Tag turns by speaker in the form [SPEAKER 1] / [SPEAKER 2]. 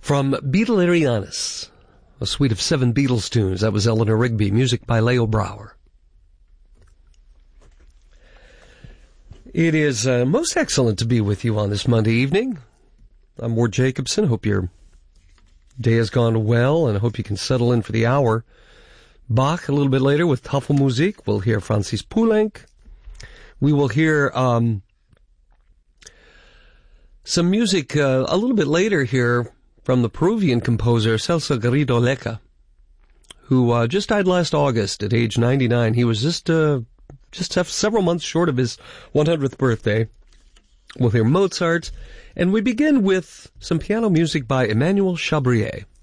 [SPEAKER 1] From Beatlerianus, a suite of 7 Beatles tunes. That was Eleanor Rigby, music by Leo Brouwer. It is most excellent to be with you on this Monday evening. I'm Ward Jacobson. Hope your day has gone well, and I hope you can settle in for the hour. Bach a little bit later with Tafelmusik. We'll hear Francis Poulenc. We will hear some music a little bit later here from the Peruvian composer Celso Garrido Leca, who just died last August at age 99. He was just several months short of his 100th birthday. We'll hear Mozart, and we begin with some piano music by Emmanuel Chabrier.